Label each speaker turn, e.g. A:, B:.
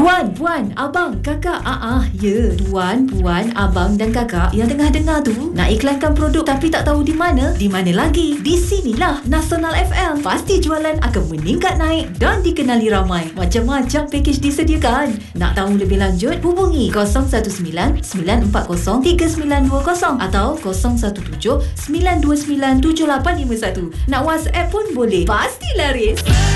A: Tuan, puan, abang, kakak. Ya. Tuan, puan, abang dan kakak yang tengah dengar tu nak iklankan produk tapi tak tahu di mana? Di mana lagi? Di sinilah Nasional FM. Pasti jualan akan meningkat naik dan dikenali ramai. Macam-macam pakej disediakan. Nak tahu lebih lanjut? Hubungi 019 940 3920 atau 017 929 7851. Nak WhatsApp pun boleh. Pasti laris.